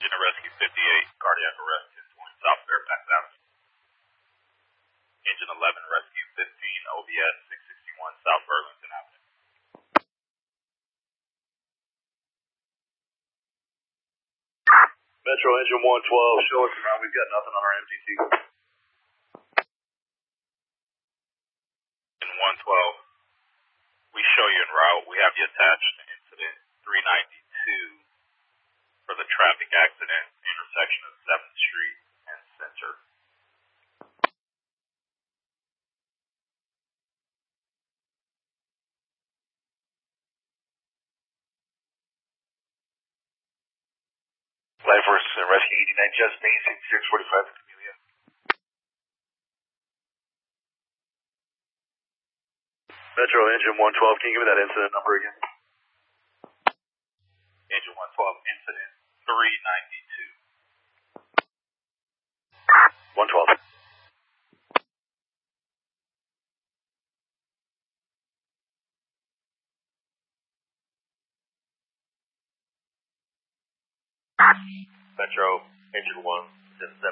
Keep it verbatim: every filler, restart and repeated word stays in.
Engine Rescue fifty-eight, cardiac arrest ten twenty South Fairfax Avenue. Engine eleven, Rescue fifteen, O B S six sixty-one South Burlington Avenue. Metro Engine one twelve, show us around. We've got nothing on our M T C. In one twelve, we show you en route. We have you attached to incident three ninety-two for the traffic accident intersection of seventh Street and Center. Life Force uh, Rescue eighty-nine, just Main, six forty-five, Camellia. Metro Engine one twelve, can you give me that incident number again? Engine one twelve, incident three ninety-two. one twelve. Metro Engine one, seven